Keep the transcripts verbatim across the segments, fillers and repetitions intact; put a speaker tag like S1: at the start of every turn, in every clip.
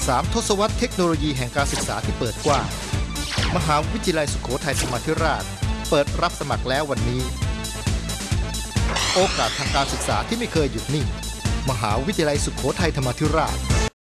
S1: สามทศวรรษเทคโนโลยีแห่งการศึกษาที่เปิดกว้างมหาวิทยาลัยสุโขทัยธรรมาธิราชเปิดรับสมัครแล้ววันนี้โอกาสทางการศึกษาที่ไม่เคยหยุดนิ่งมหาวิทยาลัยสุโขทัยธรรมาธิราช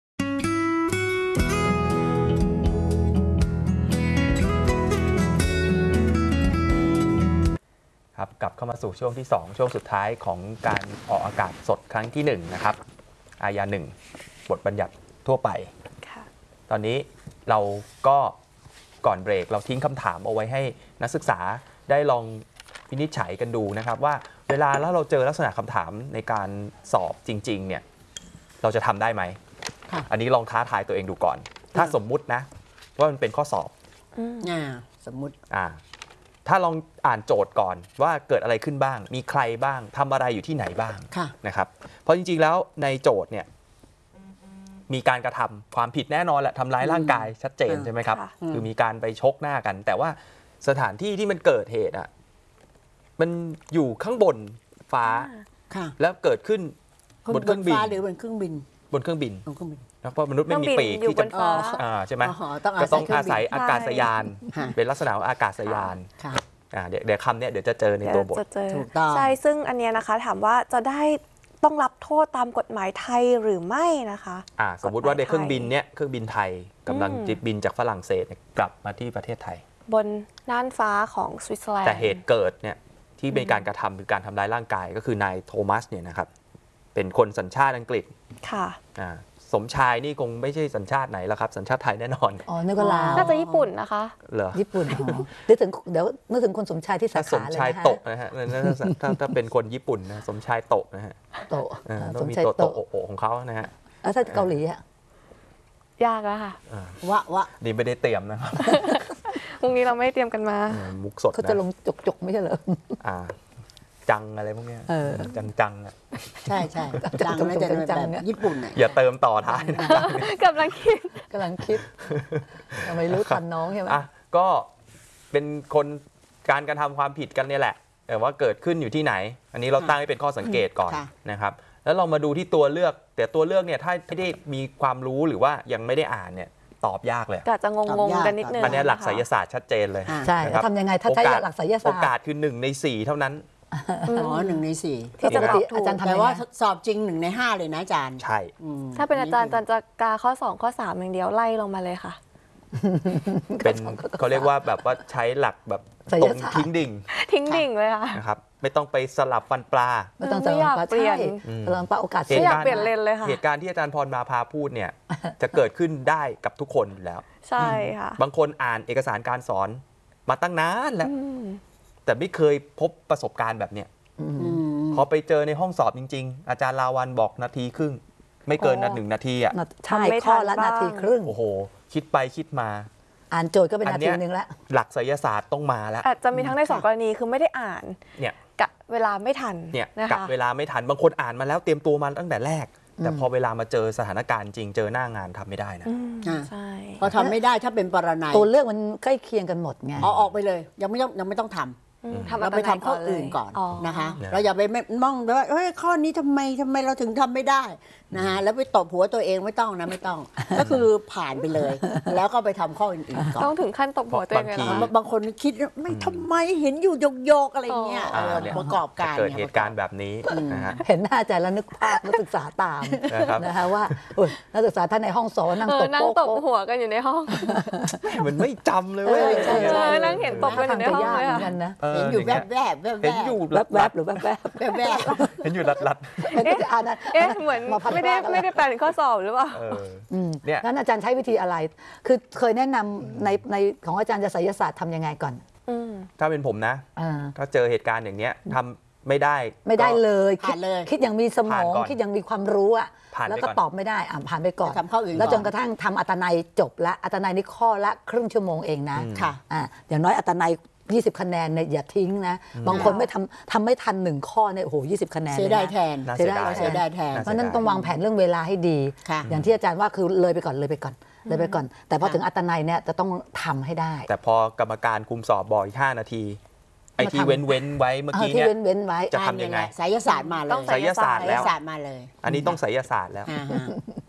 S2: ครับกลับเข้ามาสู่ช่วงที่สองช่วงสุดท้ายของการออกอากาศสดครั้งที่หนึ่งนะครับอาญาหนึ่งบทบัญญัติทั่วไปตอนนี้เราก็ก่อนเบรกเราทิ้งคำถามเอาไว้ให้นักศึกษาได้ลองวินิจฉัยกันดูนะครับว่าเวลาแล้วเราเจอลักษณะคำถามในการสอบจริงๆเนี่ยเราจะทำได้ไหมอันนี้ลองท้าทายตัวเองดูก่อนถ้าสมมุตินะว่ามันเป็นข้อสอบ
S3: อ่าสมมุติ
S2: อ่าถ้าลองอ่านโจทย์ก่อนว่าเกิดอะไรขึ้นบ้างมีใครบ้างทำอะไรอยู่ที่ไหนบ้างนะครับเพราะจริงๆแล้วในโจทย์เนี่ยมีการกระทำความผิดแน่นอนแหละทำร้ายร่างกายชัดเจนใช่ไหมครับคือมีการไปชกหน้ากันแต่ว่าสถานที่ที่มันเกิดเหตุอ่ะมันอยู่ข้างบนฟ้าแล้วเกิดขึ้นบนเครื่องบิน
S3: หรือบนเครื่องบิน
S2: บนเครื่องบินเพราะมนุษย์ไม่มีปีกที่จะใช่ไหมก็ต้องอาศัยอากาศยานเป็นลักษณะของอากาศยานเดี๋ยวเดี๋ยวคำนี้เดี๋ยวจะเจอในตัวบท
S4: ใช่ซึ่งอันนี้นะคะถามว่าจะได้ต้องรับโทษตามกฎหมายไทยหรือไม่นะคะ
S2: อ่าสมมุติว่าในเครื่องบินเนี้ยเครื่องบินไทยกำลังบินจากฝรั่งเศสกลับมาที่ประเทศไทย
S4: บนน่านฟ้าของสวิตเซอร์แลนด์
S2: แต่เหตุเกิดเนี่ยที่เป็นการกระทำคือการทำร้ายร่างกายก็คือนายโทมัสเนี่ยนะครับเป็นคนสัญชาติอังกฤษ
S4: ค่ะ
S2: อ่าสมชายนี่คงไม่ใช่สัญชาติไหนแล้วครับสัญชาติไทยแน่นอน
S3: อ๋อนึกว่าลาว
S4: น่าจะญี่ปุ่นนะคะ
S2: เหรอ
S3: ญี่ปุ่นนึกถึงเดี๋ยวนึกถึงคนสมชายที่สาขาเลยนะฮะ
S2: สมชายโตะนะฮะถ้าถ้าเป็นคนญี่ปุ่นนะสมชายโตะนะฮะ
S3: โตะ
S2: ต้องมีโตะโตะโอของเขานะฮะ
S3: แล้วถ้าเกาหลีอะ
S4: ยากแล้วค่ะ
S3: วะวะ
S2: นี่ไม่ได้เตรียมนะครับ
S4: พรุ่งนี้เราไม่เตรียมกันมา
S2: มุกสด
S3: เขาจะลงจกๆไม่ใช่เหรอ
S2: อ่าจังอะไรพวกนี้จังจังอ่ะ
S3: ใช่ใช่จังน่าจะจังญี่ปุ่นอ่ะ
S2: อย่าเติมต่อท้ายนะ
S4: กำลังคิด
S3: กำลังคิดทำไมรู้ทันน้องใช่ไหม
S2: อ่ะก็เป็นคนการกระทำความผิดกันเนี่ยแหละแต่ว่าเกิดขึ้นอยู่ที่ไหนอันนี้เราตั้งให้เป็นข้อสังเกตก่อนนะครับแล้วเรามาดูที่ตัวเลือกแต่ตัวเลือกเนี่ยถ้าไม่ได้มีความรู้หรือว่ายังไม่ได้อ่านเนี่ยตอบยากเลย
S4: ก็จะงงๆกันนิดนึง
S2: อันนี้หลักไสยศาสตร์ชัดเจนเลย
S3: ใช่ทำยังไงถ้าใช้หลักไสยศาสตร์โ
S2: อกาสคือหนึ่งในสี่เท่านั้น
S3: อ๋อหนึ่งในสี่ที่จะตอบถูกแต่ว่าสอบจริงหนึ่งในห้าเลยนะอาจารย์
S2: ใช่
S4: ถ้าเป็นอาจารย์อาจารย์จะกาข้อสองข้อสามอย่างเดียวไล่ลงมาเลยค่ะ
S2: เป็นเขาเรียกว่าแบบว่าใช้หลักแบบตรงทิ้งดิ่ง
S4: ทิ้งดิ่งเลยค่ะ
S2: นะครับไม่ต้องไปสลับฟันปลา
S3: ไม่ต้องสลับเปลี่ยนสลับปลาโอกาส
S4: ไม่อยากเปลี่ยนเลนเลยค่ะ
S2: เหตุการณ์ที่อาจารย์พรมาพาพูดเนี่ยจะเกิดขึ้นได้กับทุกคนอยู่แล้ว
S4: ใช่ค่ะ
S2: บางคนอ่านเอกสารการสอนมาตั้งนานแล้วแต่ไม่เคยพบประสบการณ์แบบเนี้ยพอไปเจอในห้องสอบจริงๆอาจารย์ลาวันบอกนาทีครึ่งไม่เกินนาหนึ่งนาทีอ่ะ
S3: ใช่ข้อละนาทีครึ่ง
S2: โอ้โหคิดไปคิดมา
S3: อ่านโจทย์ก็เป็นนาทีนึงแล้ว
S2: หลักไสยศาสตร์ต้องมาแล้ว
S4: อาจจะมีทั้งในสองกรณีคือไม่ได้อ่านเนี่ยกะเวลาไม่ทัน
S2: เนี่ยกะเวลาไม่ทันบางคนอ่านมาแล้วเตรียมตัวมาตั้งแต่แรกแต่พอเวลามาเจอสถานการณ์จริงเจอหน้างานทำไม่ได้นะ
S3: ใช่พอทำไม่ได้ถ้าเป็นปรนัยตัวเลือกมันใกล้เคียงกันหมดไงเอาออกไปเลยยังไม่ต้องยังไม่ต้องทำเราไปทำข้ออื่นก่อนนะคะเราอย่าไปมองว่าเฮ้ยข้อนี้ทำไมทำไมเราถึงทำไม่ได้นะฮะแล้วไปตบหัวตัวเองไม่ต้องนะไม่ต้องก็คือผ่านไปเลยแล้วก็ไปทำข้ออื่นๆก่อน
S4: ต้องถึงขั้นตบหัวตัวเองเลย
S3: บางคนคิดไม่ทำไมเห็นอยู่โยกๆอะไรเงี้ยประกอบการ
S2: เกิดเหตุการณ์แบบนี้นะฮะ
S3: เห็นหน้าใจแล้วนึกภาพนักศึกษาตามนะคะว่านักศึกษาท่านในห้องสอนนั่งตบ
S4: นั่งตบหัวกันอยู่ในห้อง
S2: มันไม่จำเลยเว้ย
S4: นั่งเห็นตบกันอยู่ในห้องเลยค่ะ
S3: เห็นอยู่แวบแวบแวบ
S2: เห็นอยู่
S3: แวบหรือแวบแวบ
S2: แวบเห็นอยู่ลัดลัด
S4: เอ๊ะเหมือนไม่ได้ไม่ได้แปลเป็นข้อสอบหรือเปล่า
S3: เนี่ยงั้นอาจารย์ใช้วิธีอะไรคือเคยแนะนำในในของอาจารย์จะไสยศาสตร์ทำยังไงก่อน
S2: ถ้าเป็นผมนะถ้าเจอเหตุการณ์อย่างเนี้ยทำไม่ได้
S3: ไม่ได้เลยคิดคิดอย่างมีสมองคิดอย่างมีความรู้อะแล้วก็ตอบไม่ได้อ่านผ่านไปก่อนแล้วจนกระทั่งทำอัตนัยจบละอัตนัยนี่ข้อละครึ่งชั่วโมงเองนะค่ะอย่างน้อยอัตนัยยี่สิบคะแนนเนี่ยอย่าทิ้งนะบางคนไม่ทำทำไม่ทันหนึ่งข้อเนี่ยโอ้โหยี่สิบคะแนนเสียดายแทน
S2: เสียดาย
S3: เสียดายแทนเพราะนั้นต้องวางแผนเรื่องเวลาให้ดีอย่างที่อาจารย์ว่าคือเลยไปก่อนเลยไปก่อนเลยไปก่อนแต่พอถึงอัตนัยเนี่ยจะต้องทำให้ได้
S2: แต่พอกรรมการคุมสอบบอกอีกห้านาทีไอ้ที่เว้นเว้นไว้เมื่อกี้เนี่ยจะทำยังไง
S3: ไสยศาสตร์มาเลย
S2: ไสยศาสตร์แล้ว
S3: มาเลย
S2: อันนี้ต้องไสยศาสตร์แล้ว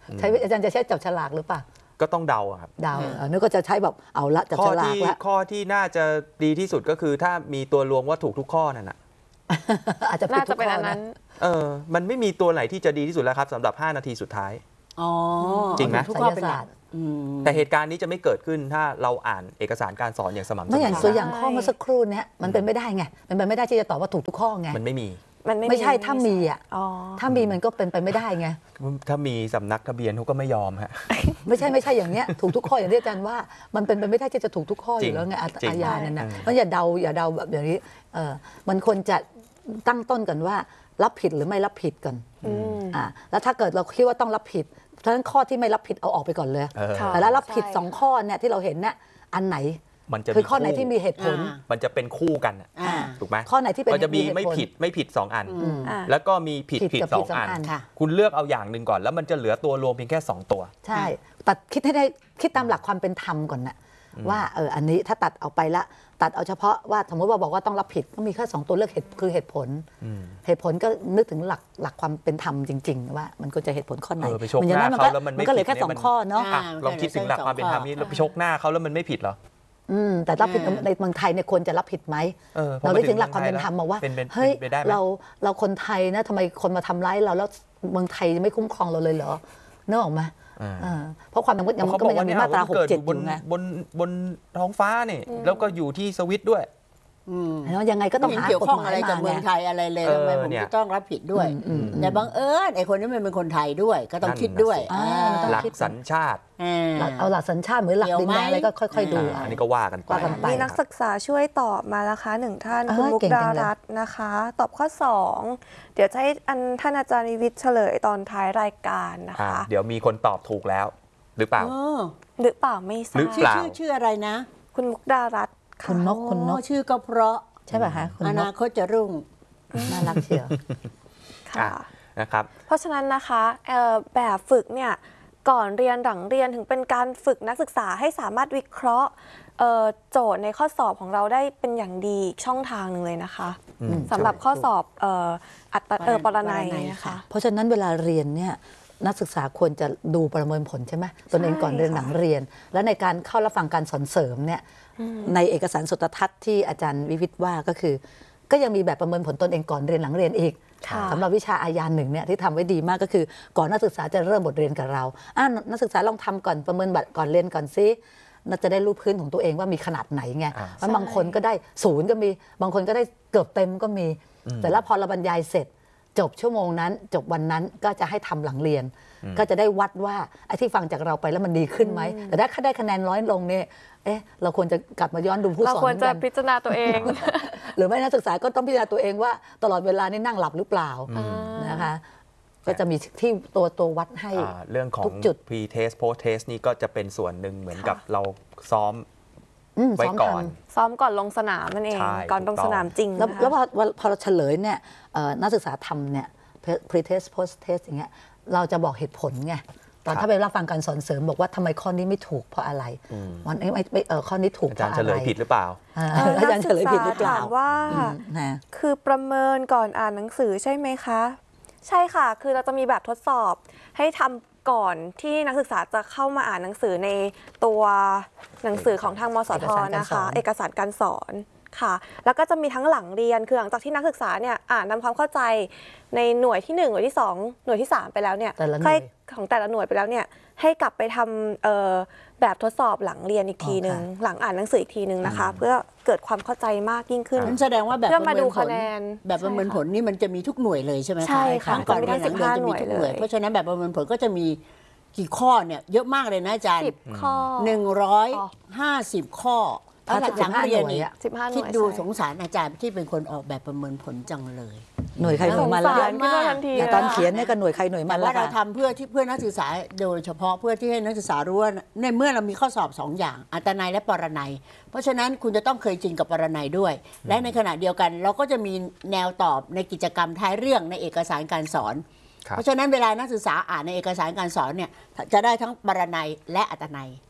S5: ใช้อาจารย์จะใช้จับฉลากหรือเปล่า
S2: ก็ต้องเดาครับ
S5: เดาเออนึกก็จะใช้แบบเอาละจับฉลากละ
S2: ข้อที่น่าจะดีที่สุดก็คือถ้ามีตัวรวมว่าถูกทุกข้อนั่นน่ะ
S5: อาจจะ
S4: น่าจะเป็นอันนั้น
S2: เออมันไม่มีตัวไหนที่จะดีที่สุดแล้วครับสำหรับห้านาทีสุดท้าย
S3: อ๋อ
S2: จริงไหม
S3: ทุกข้อเป็นหลัก
S2: แต่เหตุการณ์นี้จะไม่เกิดขึ้นถ้าเราอ่านเอกสารการสอนอย่างสม่ำเสมอ
S5: ไม่อย่างตัวอย่างข้อเมื่อสักครู่นี้มันเป็นไม่ได้ไงมันเป็นไม่ได้ที่จะตอบว่าถูกทุกข้อไง
S2: มันไม่มี
S5: ไม่ใช่ถ้ามีอ่ะถ้ามีมันก็เป็นไปไม่ได้ไง
S2: ถ้ามีสำนักทะเบียนเขาก็ไม่ยอมฮะ
S5: ไม่ใช่ไม่ใช่อย่างเนี้ยถูกทุกข้ออย่างที่อาจารย์ว่ามันเป็นไปไม่ได้ที่จะถูกทุกข้ออยู่แล้วไงอาญาเนี่ยนะเพราะอย่าเดาอย่าเดาแบบอย่างนี้เออมันควรจะตั้งต้นกันว่ารับผิดหรือไม่รับผิดกันอ่าแล้วถ้าเกิดเราคิดว่าต้องรับผิดเพราะฉะนั้นข้อที่ไม่รับผิดเอาออกไปก่อนเลยแต่แล้วรับผิดสองข้อเนี่ยที่เราเห็นเนี่ยอันไหน
S2: มันจะ
S5: คือข้อไหนที่มีเหตุผล
S2: มันจะเป็นคู่กันถูกไหม
S5: ข้อไหนที่เป็น
S2: มันจะมีไม่ผิดไม่ผิดสองอันแล้วก็มีผิดผิดสองอันคุณเลือกเอาอย่างหนึ่งก่อนแล้วมันจะเหลือตัวรวมเพียงแค่สองตัว
S5: ใช่ตัดคิดให้ได้คิดตามหลักความเป็นธรรมก่อนนะว่าเอออันนี้ถ้าตัดเอาไปละตัดเอาเฉพาะว่าสมมติว่าบอกว่าต้องรับผิดก็มีแค่สองตัวเลือกเหตุคือเหตุผลเหตุผลก็นึกถึงหลักหลักความเป็นธรรมจริงๆว่ามันก็จะเหตุผลข้อไหน
S2: มันอย่างนั้น
S5: มันก็เหลือแค่สองข้อเนาะ
S2: ลองคิดถึงหลักความเป็นธรรมนี้เราไปชกหน้าเขาแล้วมันไม่ผิดเหรอ
S5: อืมแต่รับผิดในเมืองไทยเนี่ยควรจะรับผิดไหมเราได้ถึงหลักความเป็นธรรมมาว่าเฮ้ยเราเราคนไทยนะทำไมคนมาทำร้ายเราแล้วเมืองไทยไม่คุ้มครองเราเลยเหรอนึกออกไหมเพราะความยังยังก็ยังมีมาตราหกเจ็ดอยู่ไง
S2: บนบนท้องฟ้าเนี่ยแล้วก็อยู่ที่สวิตด้วย
S5: แล้วยังไงก็ต้องหา
S3: เกี่ยวข้องอะไรกับเมืองไทยอะไรเลยทำไมผมจะต้องรับผิดด้วยแต่บังเอิญไอ้คนนี้มันเป็นคนไทยด้วยก็ต้องคิดด้วย
S2: หลักสัญชาติ
S5: เอาหลักสัญชาติเหมือนหลักดินแดนอะไรก็ค่อยๆดู
S2: อันนี้ก็ว่ากันไป
S4: มีนักศึกษาช่วยตอบมาแล้วค่ะหนึ่งท่านคุณมุกดารัตน์นะคะตอบข้อสองเดี๋ยวจะให้อันท่านอาจารย์วิทย์เฉลยตอนท้ายรายการนะคะ
S2: เดี๋ยวมีคนตอบถูกแล้วหรือเปล่า
S4: หรือเปล่าไม่ทราบ
S3: ชื่อชื่ออะไรนะ
S4: คุณมุกดารัตน์
S5: คุณนกคุณนก
S3: ชื่อก็เพราะ
S5: ใช่ป่ะคะ
S3: อนาคตจะรุ่ง
S5: น่ารักเชียว
S4: ค่ะ
S2: นะครับ
S4: เพราะฉะนั้นนะคะแบบฝึกเนี่ยก่อนเรียนหลังเรียนถึงเป็นการฝึกนักศึกษาให้สามารถวิเคราะห์โจทย์ในข้อสอบของเราได้เป็นอย่างดีช่องทางหนึ่งเลยนะคะสำหรับข้อสอบอัตราปรนัยนะคะ
S5: เพราะฉะนั้นเวลาเรียนเนี่ยนักศึกษาควรจะดูประเมินผลใช่ไหมตนเองก่อนเรียนหลังเรียนและในการเข้ารับฟังการสอนเสริมเนี่ยในเอกสารสดทัศน์ที่อาจารย์วิวิทย์ว่าก็คือก็ยังมีแบบประเมินผลตนเองก่อนเรียนหลังเรียนอีกสำหรับวิชาอาญาหนึ่งเนี่ยที่ทำไว้ดีมากก็คือก่อนนักศึกษาจะเริ่มบทเรียนกับเราอ่านักศึกษาลองทำก่อนประเมินบัตรก่อนเรียนก่อนซิน่าจะได้รู้พื้นของตัวเองว่ามีขนาดไหนไงเพราะบางคนก็ได้ศูนย์ก็มีบางคนก็ได้เกือบเต็มก็มีแต่แล้วพอเราบรรยายเสร็จจบชั่วโมงนั้นจบวันนั้นก็จะให้ทำหลังเรียนก็จะได้วัดว่าไอ้ที่ฟังจากเราไปแล้วมันดีขึ้นไหมแต่ถ้าได้คะแนนร้อยลงเนี่ยเอ๊ะเราควรจะกลับมาย้อนดูผู้สอน
S4: เราควรจะพิจารณาตัวเอง
S5: หรือไม่นักศึกษาก็ต้องพิจารณาตัวเองว่าตลอดเวลานี่นั่งหลับหรือเปล่านะคะก็จะมีที่ตัวตัววัดให้
S2: เรื่องของ pre test post test นี่ก็จะเป็นส่วนหนึ่งเหมือนกับเราซ้อมไว้ก่อน
S4: ซ้อมก่อนลงสนามนั่นเองก่อนลงสนามจริง
S5: แล้วพอพอเราเฉลยเนี่ยนักศึกษาทำเนี่ย pre test post test อย่างเงี้ยเราจะบอกเหตุผลไงตอนถ้าไปรับฟังการสอนเสริมบอกว่าทำไมข้อนี้ไม่ถูกเพราะอะไรวันนี้ไม่ไม่เออข้อนี้ถูกเพราะอะไร
S2: อาจารย์เฉลยผิดหรือเปล่า
S5: อาจารย์เฉลยผิดหรือเปล่า
S4: ถามว่าคือประเมินก่อนอ่านหนังสือใช่ไหมคะใช่ค่ะคือเราจะมีแบบทดสอบให้ทำก่อนที่นักศึกษาจะเข้ามาอ่านหนังสือในตัวหนังสือของทางมสทนะคะเอกสารการสอนค่ะแล้วก็จะมีทั้งหลังเรียนคือหลังจากที่นักศึกษาเนี่ยอ่านทำความเข้าใจในหน่วยที่หนึ่งหน่วยที่สองหน่วยที่สามไปแล้วเนี่ยให้ของแต่ละหน่วยไปแล้วเนี่ยให้กลับไปทำแบบทดสอบหลังเรียนอีกทีหนึ่งหลังอ่านหนังสืออีกทีหนึ่งนะคะเพื่อเกิดความเข้าใจมากยิ่งขึ้น
S3: นั่นแสดงว่าแบบ
S4: เพื่อมาดูคะแนน
S3: แบบประเมินผลนี่มันจะมีทุกหน่วยเลยใช่ไหมคะ
S4: ใช่ค่ะ
S3: ก่อนเรียนหลังเรียนจะมีทุกหน่วยเพราะฉะนั้นแบบประเมินผลก็จะมีกี่ข้อเนี่ยเยอะมากเลยนะอาจารย์
S4: สิบข้อ
S3: หนึ่งร้อยห้าสิบข้อถ้าหลังเรียนนี่คิดดูสงสารอาจารย์ที่เป็นคนออกแบบประเมินผลจังเลย
S5: หน่วยใครหน่วยมันแล้วแต่ตอนเขียนเนี่ยก็หน่วยใครหน่วยมันแล้ว
S3: เราทำเพื่อที่เพื่อนักศึกษาโดยเฉพาะเพื่อที่ให้นักศึกษารู้ว่าในเมื่อเรามีข้อสอบสองอย่างอัตนัยและปรนัยเพราะฉะนั้นคุณจะต้องเคยชินกับปรนัยด้วยและในขณะเดียวกันเราก็จะมีแนวตอบในกิจกรรมท้ายเรื่องในเอกสารการสอนเพราะฉะนั้นเวลานักศึกษาอ่านในเอกสารการสอนเนี่ยจะได้ทั้งปรนัยและอัตนัย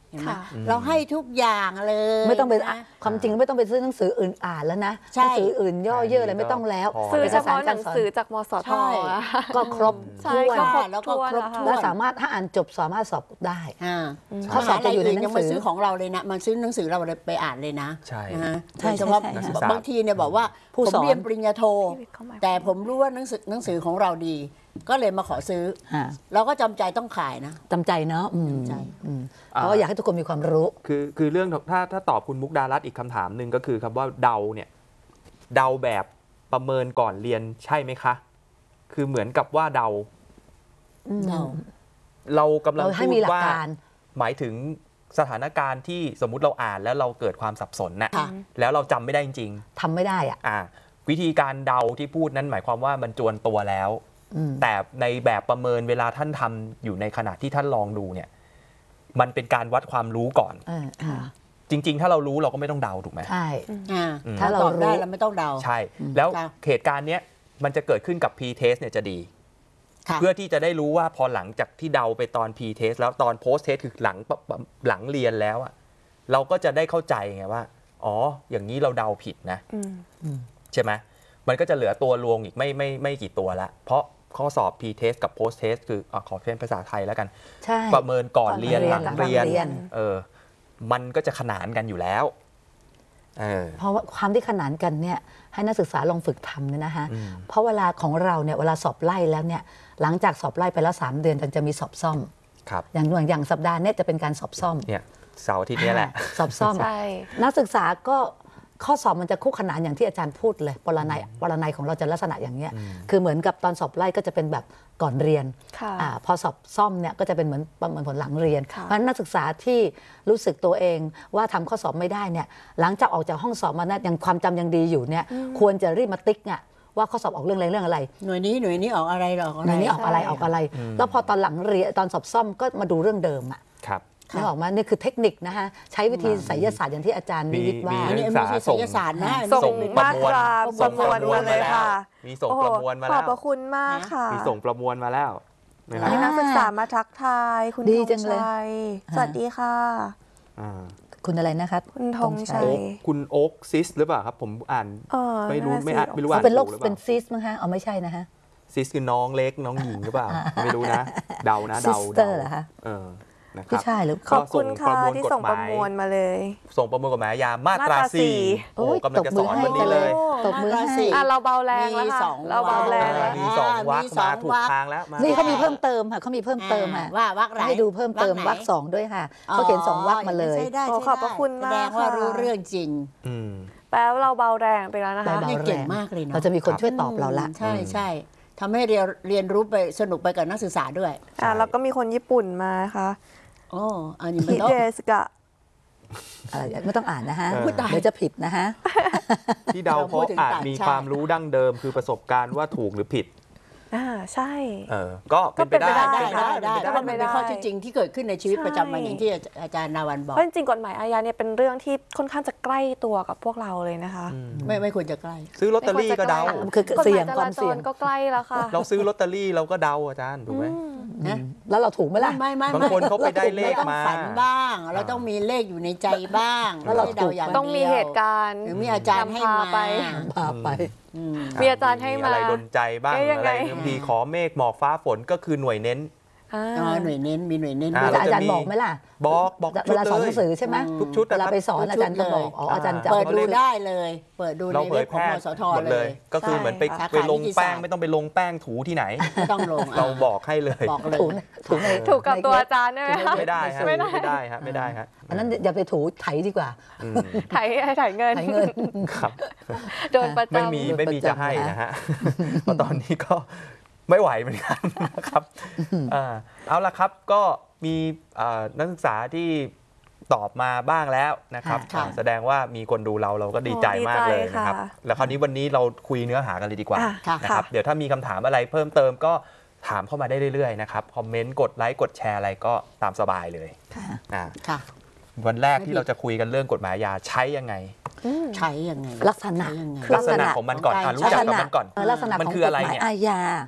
S3: เห็นไหม
S4: ค่ะ
S3: เราให้ทุกอย่างเลย
S5: ไม่ต้องไป
S3: นะ
S5: ความจริงไม่ต้องไปซื้อหนังสืออื่นอ่านแล้วนะ
S3: ใช่
S5: หนังสืออื่นย่อเยอะอะไรไม่ต้องแล้ว
S2: พอ
S4: ซื้อ
S5: เอก
S4: เฉ
S5: สาร
S4: พาะห
S5: กา
S4: นั
S5: รง สอน
S4: สือจากมสท
S3: ใช่
S4: อะ
S5: ก็ครบ
S4: ใช่
S5: ถ้วน
S4: ก็ครบ
S3: แล้วก็
S4: ถ้วน
S3: ครบ
S4: นะคะ
S3: ถ้
S5: และสามารถถ้าอ่านจบสามารถสอบได้
S3: อ่า
S5: ข้อสอบจะอยู่ในหนังสือ
S3: ยังมาซื้อของเราเลยนะมันซื้อหนังสือเราไปอ่านเลยนะ
S2: ใช่
S3: นะฮะ
S5: ใช่
S3: โดยเฉพาะ
S5: ใช่ใช่
S3: บางทีเนี่ยบอกว่า
S5: ผู้
S3: ผม
S5: สอน
S3: เรียนปริญญาโท
S4: ชีวิตเขาหมายความ
S3: แต่ผมรู้ว่าหนังสือหนังสือของเราดี ก็เลยมาขอซื้อ
S5: อ่า
S3: เราก็จำใจต้องขายนะ
S5: จำใจเนาะอืม
S3: จำใจ
S5: อืมเพราะว่าอยากให้ทุกคนมีความรู้
S2: คือคือเรื่องถ้าถ้าตอบคุณมุกดารัตน์อีกคำถามหนึ่งก็คือคำว่าเดาเนี่ยเดาแบบประเมินก่อนเรียนใช่ไหมคะ คือเหมือนกับว่าเดา
S3: เรา
S2: เรากำลัง
S5: เราให้
S2: พู
S5: มี
S2: ด
S5: หลัก
S2: ว่า
S5: การ
S2: หมายถึงสถานการณ์ที่สมมุติเราอ่านแล้วเราเกิดความสับสนน่ะ
S3: ค่ะ
S2: แล้วเราจำไม่ได้จริง
S5: ทำไม่ได้อ่ะ
S2: ๆอ่าวิธีการเดาที่พูดนั้นหมายความว่ามันจวนตัวแล้ว
S5: อืม
S2: แต่ในแบบประเมินเวลาท่านทำอยู่ในขณะที่ท่านลองดูเนี่ยมันเป็นการวัดความรู้ก่อน
S5: เอออ่า
S2: จริง ๆ ถ้าเรารู้เราก็ไม่ต้องเดาถูกไหม
S5: ใช่
S3: อ่า
S2: อืม
S3: ถ้า
S5: ถ้าเรา
S3: ตอบได้
S5: รู้
S3: เราไม่ต้องเดา
S2: ใช่ แล้ว
S3: ค่ะ
S2: เหตุการณ์เนี้ยมันจะเกิดขึ้นกับ P-test เนี่ยจะดี
S3: ค่ะ
S2: เพื่อที่จะได้รู้ว่าพอหลังจากที่เดาไปตอน P-test แล้วตอน Post-test คือหลังปะปะหลังเรียนแล้วอะเราก็จะได้เข้าใจไงว่า อ๋อ อย่างนี้เราเดาผิดนะ
S4: อืม
S2: ใช่ไหมมันก็จะเหลือตัวลวงอีกไม่ไม่ไม่กี่ตัวละ เพราะข้อสอบ P-test กับ Post-test คืออะขอเป็นภาษาไทยแล้วกัน
S5: ใช่
S2: ประเมินก่อนเรียนหลัง
S5: หลัง
S2: เรียน
S5: เรียน
S2: เออ มันก็จะขนานกันอยู่แล้ว เออ
S5: เพราะว่าความที่ขนานกันเนี่ยให้นักศึกษาลองฝึกทำเนี่ยนะคะ
S2: อืม
S5: เพราะเวลาของเราเนี่ยเวลาสอบไล่แล้วเนี่ยหลังจากสอบไล่ไปแล้วสามเดือนจะมีสอบซ่อม
S2: ครับ
S5: อย่างอย่างอย่างสัปดาห์เนี้จะเป็นการสอบซ่อม
S2: เนี่ยเสาร์อาทิตย์เนี้แหละ
S5: สอบซ่อม
S4: ใช่
S5: นักศึกษาก็ข้อสอบมันจะคู่ขนานอย่างที่อาจารย์พูดเลยปรนัยปรนัยของเราจะลักษณะอย่างเนี้ยคือเหมือนกับตอนสอบไล่ก็จะเป็นแบบก่อนเรียน
S4: ค่ะ
S5: อาพอสอบซ่อมเนี่ยก็จะเป็นเหมือนประเมินผลหลังเรียน
S4: ค่ะ
S5: เพราะฉะนั้นนักศึกษาที่รู้สึกตัวเองว่าทำข้อสอบไม่ได้เนี่ยหลังจากออกจากห้องสอบมาเนี่ยยังความจำยังดีอยู่เนี่ยควรจะรีบมาติ๊กอะว่าข้อสอบออกเรื่องอะไรเรื่องอะไร
S3: หน่วยนี้หน่วยนี้ออกอะไรหรอก
S5: ในนี้ออกอะไรออกอะไร แล้วพอตอนหลังเรียนตอนสอบซ่อมก็มาดูเรื่องเดิมอะ
S2: ครับ
S5: นึกออกมานี่คือเทคนิคนะคะใช้วิธีไสยศาสตร์อย่างที่อาจารย์วิวิทย์ว่า
S2: มี
S3: อันนี้
S2: นั
S3: ไม่
S2: กศึกษา
S3: ใช่ไสยศาสตร์นะ
S4: ส่ง
S2: ส่ง
S4: มาตรา
S2: ส่
S4: ประ
S2: ง
S4: มวลมาเลยค่ะ
S2: มีส่งประมวลมา
S4: ข
S2: แล้
S4: อบ
S2: ว
S4: พระคุณมากค่ะ
S2: มีส่งประมวลมาแล้วนะค
S4: มี
S2: รับ
S4: นักศึกษามาทักทายคุณ
S5: ดี
S4: ธ
S5: จั
S4: ง
S5: งเลย
S4: ชัยสวัสดีค่ะ
S2: อ่า
S5: คุณอะไรนะคะ
S4: คุณธงชั
S2: โอ๊
S4: ย
S2: คคุณโอ๊กซิสหรือเปล่าครับ ผมอ่าน
S4: เออ
S2: ไม่รู้
S4: น่า
S2: ไม่อ่าน
S4: สิ
S2: ไม่รู้
S5: เขา
S2: อ่าน
S5: เป็นโรค
S2: ถูกหรือเป
S5: เป็น
S2: ล่า
S5: ซิสมั้งคะเอาไม่ใช่นะคะ
S2: ซิสคือน้องเล็กน้องหญิงหรือเปล่า ไม่รู้นะ เดานะเดา
S5: Sister เหรอคะ
S2: เออนะค
S5: ผู้
S2: รับ
S5: ชายหรือ
S4: ขอบคุณค่ะที่ส่งประมวลมาเลย
S2: ส่งประมวลกฎหมายอาญามาตรา
S4: มาตราสี่
S2: สี่โอ้กำลังจะสอนวันนี้เลย
S5: ตบมือให้
S4: อ่ะเราเบาแรงแล้ว
S3: มี
S4: ค่ะ
S3: สอง
S4: เราเบาแรง
S2: เออ
S4: แล้ว
S2: มีสองวัก
S3: มีสอ
S2: มาง ถูก
S3: วรรค
S2: ทางแล้วมา
S5: นี่เขามีเพิ่มเติมค่ะเขามีเพิ่มเติมค่ะ
S3: ว่าวักไหน
S5: ให้ดูเพิ่มเติม
S3: ไหน
S5: วักสองด้วยค่ะเขาเขียนสองวักมาเลย
S3: ใช่ได้
S4: โอ้
S3: ใช่ได้
S4: ขอบพระคุณมาก
S3: แสดงว่า
S4: ค่ะ
S3: รู้เรื่องจริง
S2: อืม
S4: แปลว่าเราเบาแรงไปแล้วนะคะ
S5: เบา
S3: นี่
S5: แร
S3: เก่ง
S5: ง
S3: มากเลยเนาะ
S5: เราจะมีคนช่วยตอบเราละ
S3: ใช่ใช่ทำให้เรียนเรียนรู้ไปสนุกไปกับนักศึกษาด้วย
S4: อ่ะแล้วก็มีคนญี่ปุ่นมาค่ะ
S3: โอ้อันนี้มั
S4: ฮิ
S3: นต้อง
S4: เดสกะ
S5: อะไรไม่ต้องอ่านนะฮะ
S2: เออ
S5: เดี๋ยวจะผิดนะฮะ
S2: ที่เดาเพราะอาจมีความรู้ดั้งเดิมคือประสบการณ์ว่าถูกหรือผิด
S4: อ่าใช่
S2: เออ ก็เป็นไปได้
S4: ก็
S3: ได้
S4: เป็นป
S3: ได้ได้
S4: เป็นไปได้
S3: แล้วมันเป็นข้อเท็จจริงที่เกิดขึ้นในชีวิต
S4: ใช่
S3: ประจำวันอย่างที่อาจารย์นาวันบอก
S4: เพราะจริงๆกฎหมายอาญาเนี่ยเป็นเรื่องที่ค่อนข้างจะใกล้ตัวกับพวกเราเลยนะคะ
S3: ไม่ไม่ควรจะใกล้
S2: ซื้อลอตเตอรี่ก็เดา
S5: คือ
S4: กฎห
S5: เสี่ย
S4: มาง ยจ
S5: ควา
S4: ราจ
S5: มเสี่ย
S4: รง ก็ใกล้แล้วค่ะ
S2: เราซื้อลอตเตอรี่เราก็เดาอาจารย์ถูกไหม
S3: นะ
S5: แล้วเราถูกไหมล่ะ
S3: ไม่ไม่
S2: บางคนเขาไปได้เลขมา
S3: รต้องฝันบ้าง เราต้องมีเลขอยู่ในใจบ้าง
S5: แล้วเรา
S3: ไม่ได้เดาอย่าง
S4: ต้องมี
S3: ดียว
S4: เหตุการณ์
S3: หรือมีอาจารย์ให้
S4: นำพ
S3: มา
S4: ไป
S5: พาไป
S3: อืม
S4: มีอาจารย์ให้มา
S2: อะไรดนใจบ้าง
S4: เอ๊ะยัง
S2: อะ
S4: ไง
S2: ไรบางทีขอเมฆหมอกฟ้าฝนก็คือหน่วยเน้น
S4: อ่า
S3: อ๋อหน่วยเน้นมีหน่วยเน้น
S2: อ่า
S3: ด้วย
S5: แต่อาจารย์บอกไหมล่ะ
S2: บอกบอก
S5: เวลาสอนหนังสือใช่ไหม
S2: ทุกชุด
S5: เวลาไปสอนอาจารย์ก็บอกอ๋ออาจารย์จะ
S3: เปิด
S5: อา
S3: ดู
S5: เลข
S3: ได้เลย เปิดดูใน
S2: เราเผ
S3: เว็
S2: ย
S3: บข
S2: แพ
S3: อง
S2: ร่
S3: มสท
S2: หมด
S3: เล
S2: เลย ย ก็คือเหมือนไป
S3: ใช่
S2: ไปลง
S3: สาขานิติศา
S2: แป้
S3: สต
S2: ง
S3: ร์
S2: ไม่ต้องไปลงแป้งถูที่ไหน
S3: ไม่ต้องลง
S2: เรา
S3: อ่ะ
S2: บอกให้เลย
S3: บอกเลย
S5: ถูกถูกใน
S4: ถูกกับตัวอา
S5: ใน
S4: จารย์ด้วยไหมคะ
S2: ไม่ได้ฮะ
S4: ไม่ได้
S2: ไม่ได้ฮะไม่ได้ฮะ
S5: อันนั้นอย่าไปถูไถดีกว่า
S2: อืม
S4: ถ่ายถ่ายเงิน
S5: ไถเงิน
S2: ครับ
S4: โดนประจำ
S2: ไม่มีไม่มีจะให้นะฮะ เพราะตอนนี้ก็ไม่ไหวเหมือนกันนะครับอ่าเอาละครับก็มีอ่านักศึกษาที่ตอบมาบ้างแล้วนะครับ
S3: ค่ะ
S2: อ่าแสดงว่ามีคนดูเราเราก็ดีใจ
S4: โอ้ดี
S2: มากเลย
S4: ใจ
S2: นะครับ
S4: ค่ะ
S2: แล้วคราวนี้วันนี้เราคุยเนื้อหากันเลยดีกว่า
S4: อ่ะค่ะ
S2: นะครับเดี๋ยวถ้ามีคำถามอะไรเพิ่มเติมก็ถามเข้ามาได้เรื่อยๆนะครับคอมเมนต์กดไลค์กดแชร์อะไรก็ตามสบายเลยอ่า
S3: ค่ะ
S2: วันแรกที่เราจะคุยกันเรื่องกฎหมายอาญาใช้ยังไง
S3: ใช้ยังไง
S5: ลักษณะ
S3: ใช้ยังไง
S5: ลั
S2: ลัก
S5: ก
S2: ษ
S5: ษ
S2: ณะ
S5: ณะ
S2: ของมันก่อนอ่ะรู้จักกับมันก่อน
S5: เออลักษณะ
S2: มัน
S5: ของ
S2: คือก
S5: ฎ
S2: อะไร
S5: หมาย
S2: เนี่ย
S5: อาญา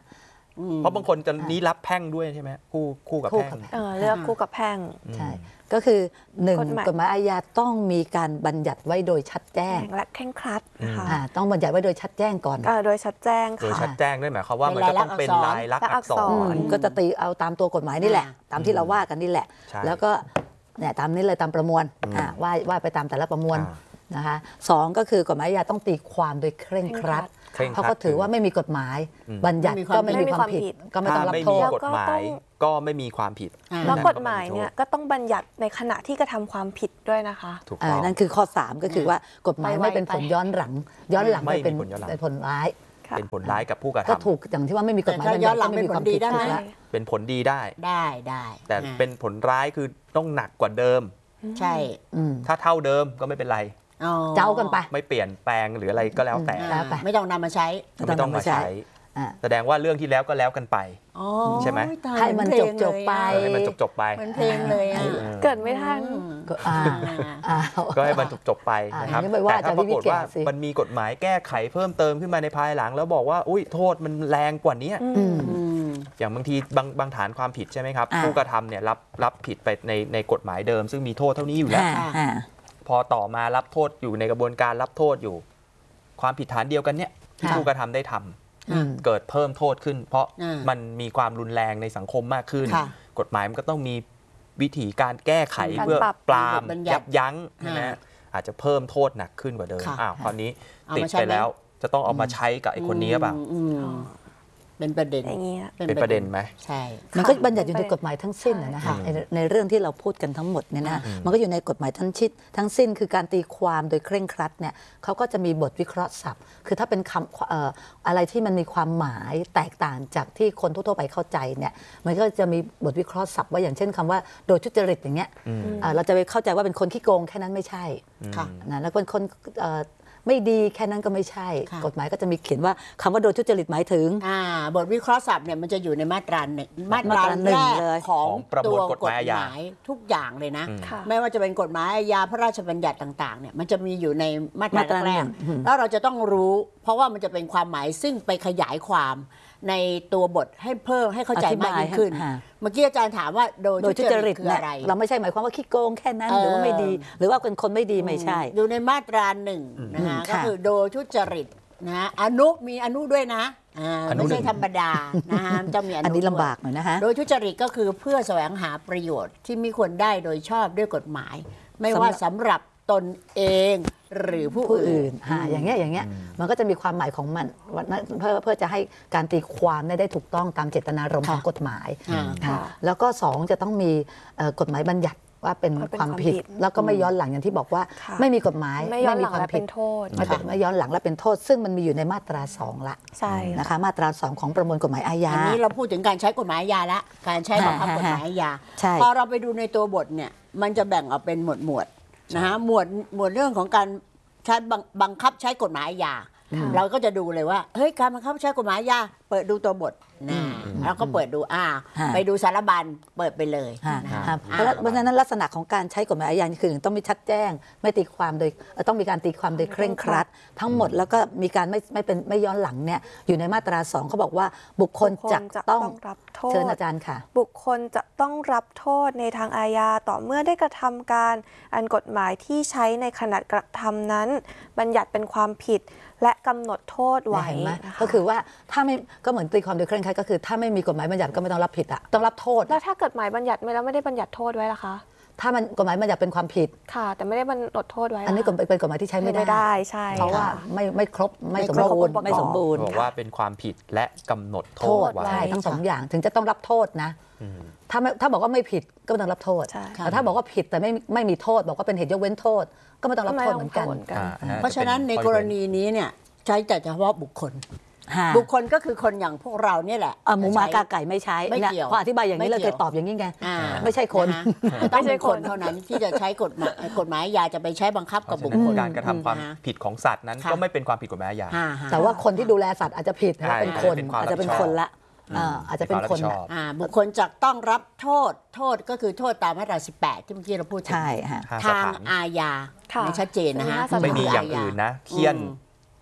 S2: เพราะบางคนจะนี้รับแพ่งด้วยใช่ไหมคู่คู่กับแพ่ง
S4: เออเลือกคู่กับแพ่ง
S5: ใช่ก็คือหนึ่ง
S4: กฎหมาย
S5: กฎหมายอาญาต้องมีการบัญญัติไว้โดยชัดแจ้ง
S4: และเคร่งครัดนะคะ
S5: อ่าต้องบัญญัติไว้โดยชัดแจ้งก่อน
S4: เออโดยชัดแจ้ง
S2: โดย
S4: ค่ะ
S2: ชัดแจ้งด้วยหมายความว่ามันก็ต้องเป็นลายลักษณ์อักษ
S4: ลายลักษณ์อักษ
S2: ร
S4: ร
S5: ก็จะตีเอาตามตัวกฎหมายนี่แหละ
S3: อ่า
S5: ตามที่เราว่ากันนี่แหละ
S2: ใช่
S5: แล้วก็เนี่ยตามนี้เลยตามประมวลอ่าว่าว่าไปตามแต่ละประมวล
S2: อ่า
S5: นะคะสองก็คือกฎหมายอาญาต้องตีความโดยเคร่งครัด
S2: เคร่งครัด
S5: เพราะเขาถือว่าไม่มีกฎหมาย
S2: อืม
S5: บัญญัติก็ไม่มีความผิดก็ไม่ต้อง
S2: ถ้า
S5: รับ
S2: ไม่
S5: โท
S2: มี
S5: ษ
S2: กฎหมายก็ไม่มีความผิด
S3: อ่า
S4: แล้วกฎหมายเนี่ยก็ต้องบัญญัติในขณะที่กระทำความผิดด้วยนะคะ
S2: ถูก
S5: อ่า
S2: ต้อง
S5: นั่นคือข้อ สาม ก็คือว่ากฎหมายไม่เป็นผลย้อนหลัง ย้อนหลัง
S2: ไม่
S5: ไปเป็น
S2: มีผลย้อนหลัง
S5: เป็นผลร้าย
S4: ค่ะ
S2: เป็นผลร้ายกับผู้กระ
S5: ก็
S2: ทำ
S5: ถูกอย่างที่ว่าไม่มีกฎหมาย
S3: แต่ถ้าย้อนหลัง
S5: ก็ไม่มีความผิด
S3: เป็นผลดีได้ไหม
S5: ถูกแล้ว
S2: เป็นผลดีได้
S3: ได้ได้
S2: แต่
S3: อ่า
S2: เป็นผลร้ายคือต้องหนักกว่าเดิม
S3: ใช่
S5: อืม
S2: ถ้าเท่าเดิมก็ไม่เป็นไร
S3: อ๋อ
S5: เจ้ากันไป
S2: ไม่เปลี่ยนแปลงหรืออะไรก็แล้วแต่
S3: อ่า
S5: แล้วไป
S3: ไม่ต้องนำมาใช้
S2: ไม่ต้องมาใช้
S5: อ่า
S2: แสดงว่าเรื่องที่แล้วก็แล้วกันไป
S3: อ๋อ
S2: ใช่ไหม
S3: ตาย
S5: ให้มัน
S3: เอเพลง
S5: จบๆไป
S2: เออให้มันจบๆไป
S3: เหมือนเพลงเลยอ่ะ
S4: เกิดไม่ทัน
S5: ก็อ่าอ่า
S2: ก็ให้มันจบๆไป
S5: อ่า
S2: นะครับ
S5: อย่างนี้ไม่ว่า
S2: แต่ถ้า
S5: จะ
S2: ปรากฏว่า
S5: วิวิแก่สิ
S2: มันมีกฎหมายแก้ไขเพิ่มเติมขึ้นมาในภายหลัง แล้วบอกว่าอุ้ยโทษมันแรงกว่านี้
S5: อืม
S3: อืม
S2: อย่างบางทีบางบางฐานความผิดใช่ไหมครับ
S5: อ่า
S2: ผู้กระทำเนี่ยรับรับผิดไปในในกฎหมายเดิม ซึ่งมีโทษเท่านี้อยู่แล้ว
S5: อ่าอ่า
S2: พอต่อมารับโทษอยู่ในกระบวนการรับโทษอยู่ ความผิดฐานเดียวกันเนี่ยที่
S5: ค่ะ
S2: ผู้กระทำได้ทำ
S5: อืม
S2: เกิดเพิ่มโทษขึ้น เพราะ
S3: อ่ามั
S2: มันมีความรุนแรงในสังคมมากขึ้น
S3: ค่ะ
S2: กฎหมายมันก็ต้องมีวิธีการแก้ไข
S4: การ
S2: เพื่อ
S4: ปรับ
S2: ปราม
S3: บัญญัติ
S2: ยับยั้งนะฮะ
S3: อ่า
S2: อาจจะเพิ่มโทษหนักขึ้นกว่าเดิม
S3: ค่ะ
S2: อ้าวคราวนี้
S3: เอา
S2: ติด
S3: มาใช้
S2: ไป
S3: ไหม
S2: แล้วจะต้องเอามาใช้กับไอ้คนนี้หรือเปล่า
S3: อืมอืมเป็นประเด็น
S4: อย่างเงี้ย
S2: เป็นประเด็นไหม
S3: ใช่
S5: มันก็บัญญัติอยู่ในกฎหมายทั้งสิ้นนะนะคะ
S2: ใช่
S5: ในในเรื่องที่เราพูดกันทั้งหมดเนี่ยนะ
S2: อืม
S5: มันก็อยู่ในกฎหมายทั้งชิดทั้งสิ้นคือการตีความโดยเคร่งครัดเนี่ยเขาก็จะมีบทวิเคราะห์ศัพท์ คือถ้าเป็นคำเอ่ออะไรที่มันมีความหมายแตกต่างจากที่คนทั่วๆไปเข้าใจเนี่ยมันก็จะมีบทวิเคราะห์ศัพท์ว่าอย่างเช่นคำว่าโดยทุจริตอย่างเงี้ย
S2: อืม
S5: เอ่อเราจะไปเข้าใจว่าเป็นคนขี้โกงแค่นั้นไม่ใช่
S3: ค่ะ
S5: นะแล้วเป็นคนเอ่อไม่ดีแค่นั้นก็ไม่ใช่
S3: ค่ะ
S5: กฎหมายก็จะมีเขียนว่าคำว่าโดยทุจริตหมายถึง
S3: อ่าบทวิเคราะห์ศัพท์เนี่ยมันจะอยู่ในมาตราหนึ่งมาตรา
S5: มาตราหนึ่
S3: แรง ก
S5: เลย
S3: ของ
S2: ของประม
S3: ตัว
S2: วล
S3: ก
S2: ก
S3: ฎ
S2: ฎหมายอาญา
S3: หมายทุกอย่างเลยนะ
S2: อืม
S4: ค่ะ
S3: ไม่ว่าจะเป็นกฎหมายอาญาพระราชบัญญัติต่างๆเนี่ยมันจะมีอยู่ในมาตรา
S5: มาตรา
S3: แรก
S5: หนึ่งอืม
S3: แล้วเราจะต้องรู้ เพราะว่ามันจะเป็นความหมายซึ่งไปขยายความในตัวบทให้เพิ่มให้เข้าใจมากยิ่งขึ้น
S5: อธิบายให้
S3: เมื่อกี้อาจารย์ถามว่าโดย
S5: โดยทุ
S3: ทุ
S5: จ
S3: จ
S5: ริ
S3: ริ
S5: ต
S3: ตคือ
S5: เนี่ย
S3: อะไร
S5: เราไม่ใช่หมายความว่าขี้โกงแค่นั้น
S3: เออ
S5: หรือว่าไม่ดี หรือว่าเป็นคนไม่ดีไม่ใช่
S3: อยู่ในมาตราหนึ่งนะฮะ
S5: อืม
S3: ก็
S5: ค่ะ
S3: คือโดยทุจริตนะฮะอนุมีอนุด้วยนะอ่า
S2: อนุ
S3: ไม่
S2: หนึ่
S3: ใช่
S2: ง
S3: ธรรมดานะฮะจะมีอนุ
S5: อันนี้
S3: ด้วย
S5: ลำบากหน่อยนะคะ
S3: โดยทุจริตก็คือเพื่อแสวงหาประโยชน์ที่มีควรได้โดยชอบด้วยกฎหมาย ไม่ว่าสำหรับตนเองหรือผู้
S5: ผู้
S3: อื่
S5: อื่
S3: น
S5: นฮะอย่างเงี้ยอย่างเงี้ยมันก็จะมีความหมายของมันวันนั้นเพื่อเพื่อจะให้การตีความเนี่ยได้ถูกต้องตามเจตนารมณ์ของกฎหมาย
S3: อ่า
S5: ค่ะแล้วก็สองจะต้องมีเอ่อกฎหมายบัญญัติว่าเป็น
S4: ว่าเป็น
S5: ความ
S4: ความ
S5: ผิด
S4: ผิด
S5: แล้วก็ไม่ย้อนหลังอย่างที่บอกว่า
S4: ค่ะ
S5: ไม่มีกฎหมาย
S4: ไม่ย้อนหลัง
S5: มีควา
S4: และ
S5: ม
S4: เป็
S5: ผิด
S4: นโทษ
S5: ไม่เป็นไม่ย้อนหลังและเป็นโทษ ซึ่งมันมีอยู่ในมาตราสองละ
S4: ใช่
S5: นะคะมาตราสองของประมวลกฎหมายอาญา
S3: อันนี้เราพูดถึงการใช้กฎหมายอาญาละการใช้บังคับ
S5: ฮะ
S3: กฎหมายอาญา
S5: ใช่
S3: พอเราไปดูในตัวบทเนี่ยมันจะแบ่งออกเป็นหมวดหมวดนะฮะหมวดหมวดเรื่องของการใช้บังบังคับใช้กฎหมายอาญา
S4: ค่ะ
S3: เราก็จะดูเลยว่าเฮ้ยการบังคับใช้กฎหมายอาญาเปิดดูตัวบทนะเราก็เปิดดูอ่า
S5: ฮะ
S3: ไปดูสารบัญเปิดไปเลย
S5: ฮะ
S3: นะ
S5: ฮะ
S3: ฮะ
S5: เพราะฉะนั้นเพราะฉะนั้นลักษณะของการใช้กฎหมายอาญาคือหนึ่งต้องมีชัดแจ้ง ไม่ตีความโดยเอ่อต้องมีการตีความโดยเคร่งครัด ทั้งหมดแล้วก็มีการไม่ไม่เป็นไม่ย้อนหลังเนี่ยอยู่ในมาตราสองเขาบอกว่าบุคคลจะ
S4: บุคคลจะ
S5: ต้อง
S4: ต้องรับโทษ
S5: เชิญอาจารย์ค่ะ
S4: บุคคลจะต้องรับโทษในทางอาญาต่อเมื่อได้กระทำการอันกฎหมายที่ใช้ในขณะกระทำนั้น บัญญัติเป็นความผิดและกำหนดโทษไว้
S5: เห็นไหม
S4: นะคะ
S5: ก็คือว่าถ้าไม่ก็เหมือนตีความโดยเคร่งครัดก็คือถ้าไม่มีกฎหมายบัญญัติก็ไม่ต้องรับผิดอะต้องรับโทษ
S4: แล้วถ้าเกิดหมายบัญญัติไม่แล้วไม่ได้บัญญัติโทษไว้ล่ะคะ
S5: ถ้ามันกฎหมายบัญญัติเป็นความผิด
S4: ค่ะ แต่ไม่ได้บัญญัติโทษไว้ล่ะ
S5: อันนี้ก็เป็นกฎหมายที่ใช้ไม่
S4: ไม่
S5: ได้
S4: ได้ใช่
S5: เพราะว่า
S4: ค่ะ
S5: ไม่ไม่ครบไม่
S3: ไม่
S5: สม
S3: ครบ
S5: บูรณ์
S4: องค์ประกอบ
S5: ไม่สมบูรณ์
S2: บอกว่าเป็นความผิดและกำหนดโท
S5: โท
S2: ษ
S5: ษ
S2: ไว้
S5: ใช่ทั้งสองอย่างถึงจะต้องรับโทษนะ
S2: อืม
S5: ถ้าไม่ถ้าบอกว่าไม่ผิดก็ไม่ต้องรับโทษ
S4: ใช่
S5: แต่ถ้าบอกว่าผิดแต่ไม่ไม่มีโทษ บอกว่าเป็นเหตุยกเว้นโทษ ก็ไม่ต้องรับโทษเหมือนกัน
S4: ไม่ต้องโทษ
S2: อ่า
S3: เพราะฉะนั้นในกรณีนี้เนี่ยใช้แต่เฉพาะบุคคล
S5: ฮะ
S3: บุคคลก็คือคนอย่างพวกเราเนี่ยแหละ
S5: เอ่อหมูหมากาไก่ไม่ใช้
S3: ไม่
S5: เนี่ย
S3: เกี่ยว
S5: พออธิบายอย่างนี้
S3: ไม่
S5: เรา
S3: เกี่
S5: เค
S3: ยว
S5: ยตอบอย่างนี้ไง
S3: อ่า
S5: ไม่ใช่คน
S3: ะฮะต้องเป็นคนเท่านั้นที่จะใช้กฎหมายกฎหมายอาญาจะไปใช้บังคับ
S2: เพ
S3: กับ
S2: ราะ
S3: บุค
S2: ฉะ
S3: ค
S2: นั้น
S3: ล
S2: การกระทำความ
S3: นะฮะ
S2: ผิดของสัตว์นั้น
S3: ค่ะ
S2: ก็ไม่เป็นความผิดกฎหมายอาญา
S3: อ่าฮะ
S5: แต่ว่าคนที่ดูแลสัตว์อาจจะผิด
S2: ใช่
S5: เป็นคน
S2: เป็นความ
S5: อาจจะเป็น
S2: รับผิดชอบ
S5: คนละอ่าอาจจะเป็นคน
S2: มีความรับผิดช
S5: ละ
S2: อบ
S3: อ่าบุคคลจะต้องรับโทษโทษก็คือโทษตามมาตราสิบแปดที่เมื่อกี้เราพูดถึง
S5: ใช่ฮะ
S2: ห้าส
S3: ทาง
S2: ถาน
S3: อาญา
S4: ค่ะ
S3: ไม่ชัดเจนนะฮะ
S4: ห้าสถาน
S2: ไม่มีอย่างอื่นนะเคี่ยน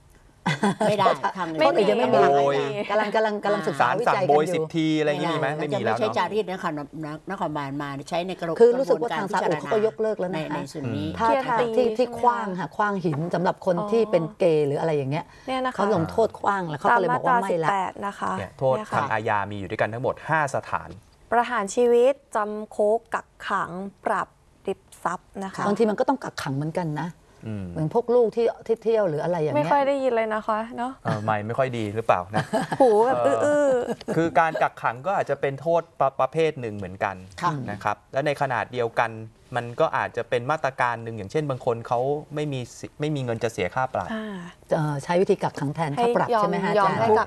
S3: ไม่ได้ทาง
S4: ไม่
S5: ข้ออื่นยังไม่มี
S2: โอ้ย
S5: กำลังกำลังกำลังศึกษา
S2: ศาล
S5: วิ
S2: สั่ง
S5: จัย
S2: โบ
S5: กัน
S2: ย
S5: อ
S2: สิบ
S5: ยู่
S2: ทีอะไรอย่างนี้มีไหมไม่มีแล้ว
S3: จะไม่ใช่
S2: เนาะ
S3: จารีตนครนครบาลมาใช้ในกระบวน
S5: คือรู้สึกว่า
S3: ระบ
S5: ทาง
S3: น
S5: ซาอุเขาก็ยกเลิกแล้ว
S3: ใน
S5: นะ
S3: ใน
S5: คะ
S3: ส่วนนี้
S5: ถ้า
S4: เทียบ
S5: ถ้า
S4: ตี
S5: ที่ที่
S4: ใช่ไหม
S5: คว้างค่ะคว้างหินสำหรับคน
S4: อ๋อ
S5: ที่เป็นเกย์หรืออะไรอย่างเงี้ย
S4: เนี่ยนะคะ
S5: เขาลงโทษคว้างแล้วเขา
S4: ตาม
S5: ก็เลย
S4: มา
S5: บอก
S4: ตรา
S5: ว่าไม่
S4: สิบ
S5: ละ
S4: แปดนะคะ
S2: เนี่ยโทษ
S4: เนี่ย
S2: ทาง
S4: ค่ะ
S2: อาญามีอยู่ด้วยกันทั้งหมด ห้า สถาน
S4: ประหารชีวิตจำคุกกักขังปรับริบทรัพย์นะคะ
S5: บางทีมันก็ต้องกักขังเหมือนกันนะ
S2: อืม
S5: เหมือนพวกลูกที่ที่เที่ยวหรืออะไรอย่าง
S4: ไม่
S5: เงี้
S4: ค่อย
S5: ย
S4: ได้ยินเลยนะคะเนาะ
S2: เออไม่ไม่ค่อยดีหรือเปล่านะ
S4: หูแบบ
S2: เอ
S4: อื้
S2: อ
S4: อ
S2: คือการกักขังก็อาจจะเป็นโทษประประเภทหนึ่งเหมือนกัน
S3: ค่ะ
S2: นะครับ และในขนาดเดียวกันมันก็อาจจะเป็นมาตรการหนึ่งอย่างเช่น บางคนเขาไม่มีสิไม่มีเงินจะเสียค่าปรับ
S4: ๆอ่า
S5: เอ่อใช้วิธีกักขังแทน
S4: ให้
S5: ค่าปรับ
S4: ยอม
S5: ใช่ไหมฮะ
S4: ยอม
S5: อาจารย์
S4: ให้กัก